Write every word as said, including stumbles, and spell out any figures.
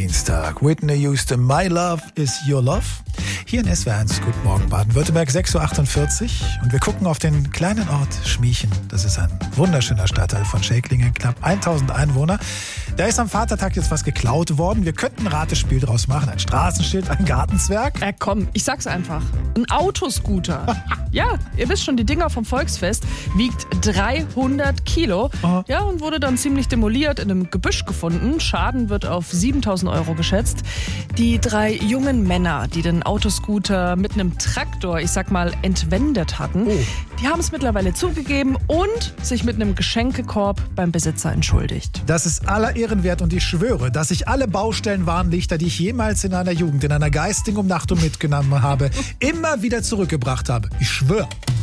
Dienstag. Whitney Houston, My Love is Your Love. Hier in S W R eins, Guten Morgen Baden-Württemberg, sechs Uhr achtundvierzig. Und wir gucken auf den kleinen Ort Schmiechen. Das ist ein wunderschöner Stadtteil von Schäklingen, knapp tausend Einwohner. Da ist am Vatertag jetzt was geklaut worden. Wir könnten ein Ratespiel draus machen. Ein Straßenschild, ein Gartenzwerg. Äh, komm, ich sag's einfach. Ein Autoscooter. Ja, ihr wisst schon, die Dinger vom Volksfest wiegt dreihundert Kilo. Aha. Ja, und wurde dann ziemlich demoliert, in einem Gebüsch gefunden. Schaden wird auf siebentausend Euro geschätzt. Die drei jungen Männer, die den Autoscooter mit einem Traktor, ich sag mal, entwendet hatten, Oh. die haben es mittlerweile zugegeben und sich mit einem Geschenkekorb beim Besitzer entschuldigt. Das ist aller Ehren wert und ich schwöre, dass ich alle Baustellenwarnlichter, die ich jemals in einer Jugend, in einer geistigen Umnachtung mitgenommen habe, immer wieder zurückgebracht habe. Ich schwöre.